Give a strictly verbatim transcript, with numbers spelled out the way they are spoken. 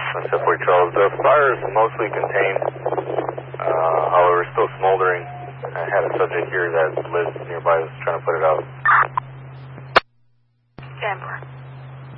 Step four Charles, the fire is mostly contained, uh, however, still smoldering. I had a subject here that lives nearby, was trying to put it out. Stand by.